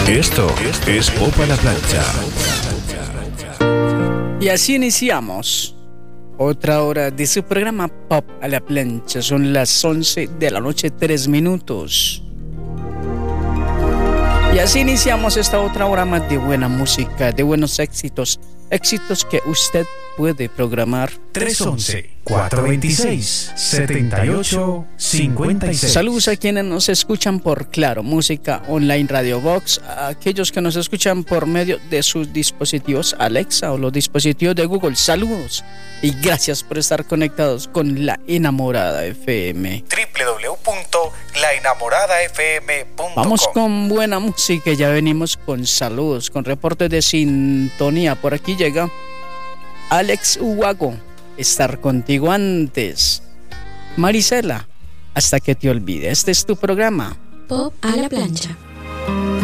Esto es Pop a la Plancha. Y así iniciamos otra hora de su programa Pop a la Plancha. Son las 11 de la noche, 3 minutos. Y así iniciamos esta otra hora más de buena música, de buenos éxitos. Éxitos que usted puede programar. 311-426-7856. Saludos a quienes nos escuchan por Claro Música Online Radio Box, a aquellos que nos escuchan por medio de sus dispositivos Alexa o los dispositivos de Google. Saludos y gracias por estar conectados con La Enamorada FM. www.laenamoradafm.com. Vamos con buena música, ya venimos con saludos, con reportes de sintonía. Por aquí llega Alex Huago, estar contigo antes. Marisela, hasta que te olvide. Este es tu programa Pop a la Plancha.